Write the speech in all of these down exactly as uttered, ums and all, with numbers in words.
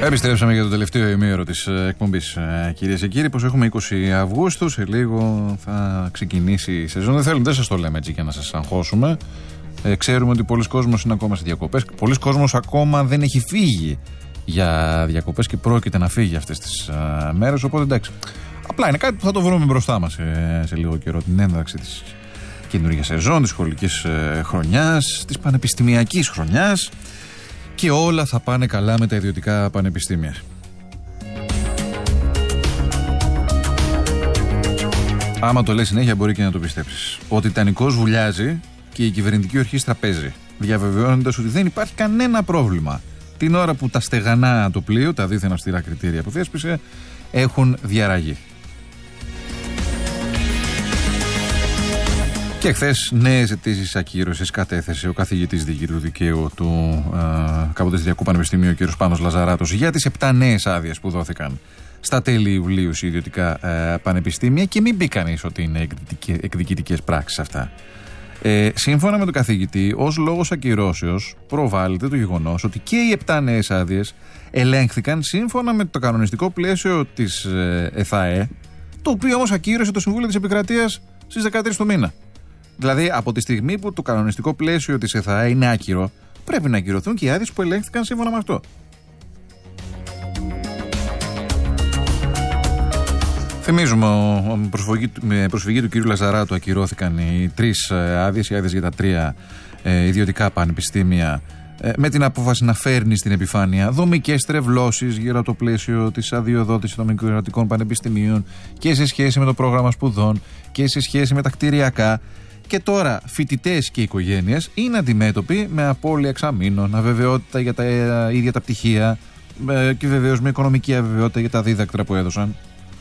Επιστρέψαμε για το τελευταίο ημίωρο της εκπομπής, κυρίες και κύριοι. Πως έχουμε είκοσι Αυγούστου, σε λίγο θα ξεκινήσει η σεζόν. Δεν θέλουμε, δεν σας το λέμε έτσι για να σας αγχώσουμε. Ε, ξέρουμε ότι πολλοί κόσμος είναι ακόμα σε διακοπές. Πολλοί κόσμος ακόμα δεν έχει φύγει για διακοπές και πρόκειται να φύγει αυτές τις α, μέρες. Οπότε εντάξει, απλά είναι κάτι που θα το βρούμε μπροστά μας σε, σε λίγο καιρό. Την έναρξη της καινούργιας σεζόν, της σχολικής ε, χρονιάς, της πανεπιστημιακής χρονιάς. Και όλα θα πάνε καλά με τα ιδιωτικά πανεπιστήμια. Άμα το λες συνέχεια μπορεί και να το πιστέψεις. Ο Τιτανικός βουλιάζει και η κυβερνητική ορχήστρα παίζει, διαβεβαιώνοντας ότι δεν υπάρχει κανένα πρόβλημα την ώρα που τα στεγανά το πλοίο, τα δίθεν αυστηρά κριτήρια που θέσπισε, έχουν διαραγεί. Και χθες νέες αιτήσεις ακύρωσης κατέθεσε ο καθηγητής διοικητικού δικαίου του Καποδιστριακού Πανεπιστημίου, κ. Πάνος Λαζαράτος, για τις επτά νέες άδειες που δόθηκαν στα τέλη Ιουλίου σε ιδιωτικά ε, πανεπιστήμια, και μην πει κανείς ότι είναι εκδικητικές πράξεις αυτά. Ε, σύμφωνα με τον καθηγητή, ως λόγος ακυρώσεως προβάλλεται το γεγονός ότι και οι επτά νέες άδειες ελέγχθηκαν σύμφωνα με το κανονιστικό πλαίσιο της ε, ΕΘΑΕ, το οποίο όμως ακύρωσε το Συμβούλιο της Επικρατείας στις δεκατρείς του μήνα. Δηλαδή, από τη στιγμή που το κανονιστικό πλαίσιο της ΕΘΑΕ είναι άκυρο, πρέπει να ακυρωθούν και οι άδειες που ελέγχθηκαν σύμφωνα με αυτό. Θυμίζουμε, με προσφυγή του κ. Λαζαράτου ακυρώθηκαν οι τρεις άδειες, οι άδειες για τα τρία ε, ιδιωτικά πανεπιστήμια, ε, με την απόφαση να φέρνει στην επιφάνεια δομικές τρευλώσεις γύρω από το πλαίσιο της αδειοδότησης των μικροκρατικών πανεπιστημίων και σε σχέση με το πρόγραμμα σπουδών και σε σχέση με τα κτηριακά. Και τώρα φοιτητές και οικογένειες είναι αντιμέτωποι με απώλεια εξαμήνων, αβεβαιότητα για τα ε, ίδια τα πτυχία ε, και βεβαίως με οικονομική αβεβαιότητα για τα δίδακτρα που έδωσαν.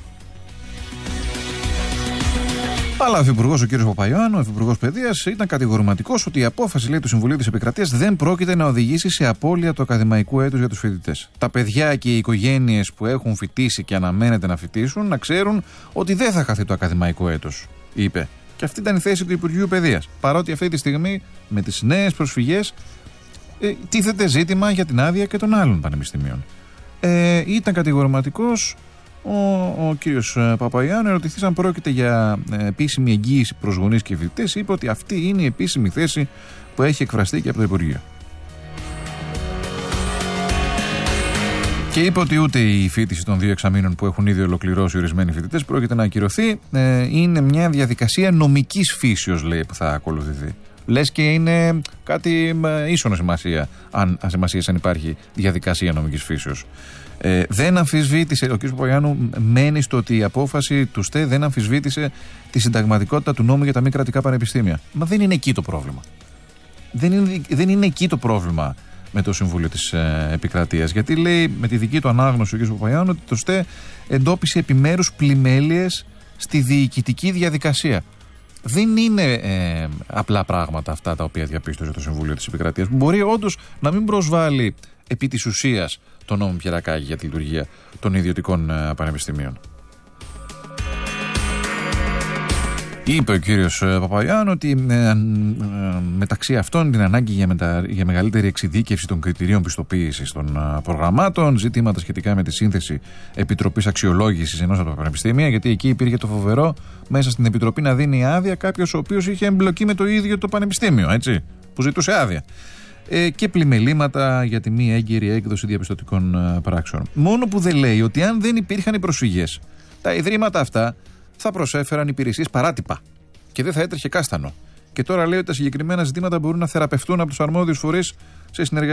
Αλλά ο Υφυπουργός, ο κ. Παπαϊωάννου, ο Υφυπουργός Παιδείας, ήταν κατηγορηματικός ότι η απόφαση, λέει, του Συμβουλίου της Επικρατείας δεν πρόκειται να οδηγήσει σε απώλεια του ακαδημαϊκού έτους για τους φοιτητές. Τα παιδιά και οι οικογένειες που έχουν φοιτήσει και αναμένεται να φοιτήσουν να ξέρουν ότι δεν θα χαθεί το ακαδημαϊκό έτος, είπε. Και αυτή ήταν η θέση του Υπουργείου Παιδείας. Παρότι αυτή τη στιγμή με τις νέες προσφυγές ε, τίθεται ζήτημα για την άδεια και των άλλων πανεπιστημίων. Ε, ήταν κατηγορηματικός ο, ο κύριος Παπαϊωάννου. Ερωτηθείς αν πρόκειται για ε, επίσημη εγγύηση προς γονείς και φοιτητές, είπε ότι αυτή είναι η επίσημη θέση που έχει εκφραστεί και από το Υπουργείο. Και είπε ότι ούτε η φοιτηση των δύο εξαμήνων που έχουν ήδη ολοκληρώσει ορισμένοι φοιτητές πρόκειται να ακυρωθεί. Ε, είναι μια διαδικασία νομικής φύσεως, λέει, που θα ακολουθηθεί. Λες και είναι κάτι ίσονο σημασία, αν, σημασίας αν υπάρχει διαδικασία νομικής φύσεως. Ε, δεν αμφισβήτησε, ο κ. Παπαϊωάννου μένει στο ότι η απόφαση του ΣΤΕ δεν αμφισβήτησε τη συνταγματικότητα του νόμου για τα μη κρατικά πανεπιστήμια. Μα δεν είναι εκεί το πρόβλημα. Δεν είναι, δεν είναι εκεί το πρόβλημα με το Συμβούλιο της ε, Επικρατείας. Γιατί, λέει, με τη δική του ανάγνωση ο κ. Παπαϊωάννου, ότι το ΣΤΕ εντόπισε επιμέρους πλημέλειες στη διοικητική διαδικασία. Δεν είναι ε, απλά πράγματα αυτά τα οποία διαπίστωσε το Συμβούλιο της Επικρατείας, που μπορεί όντως να μην προσβάλλει επί της ουσίας τον νόμο Πιερακάκη για τη λειτουργία των ιδιωτικών ε, πανεπιστημίων. Είπε ο κύριος Παπαϊωάννου ότι ε, ε, μεταξύ αυτών την ανάγκη για, μετα... για μεγαλύτερη εξειδίκευση των κριτηρίων πιστοποίησης των ε, προγραμμάτων, ζητήματα σχετικά με τη σύνθεση Επιτροπής Αξιολόγησης ενός από τα πανεπιστήμια, γιατί εκεί υπήρχε το φοβερό μέσα στην Επιτροπή να δίνει άδεια κάποιος ο οποίος είχε εμπλοκή με το ίδιο το πανεπιστήμιο, έτσι, που ζητούσε άδεια. Ε, και πλημελήματα για τη μη έγκυρη έκδοση διαπιστωτικών ε, πράξεων. Μόνο που δεν λέει ότι αν δεν υπήρχαν οι προσφυγές, τα ιδρύματα αυτά θα προσέφεραν υπηρεσίες παράτυπα και δεν θα έτρεχε κάστανο. Και τώρα λέει ότι τα συγκεκριμένα ζητήματα μπορούν να θεραπευτούν από τους αρμόδιους φορείς σε συνεργασία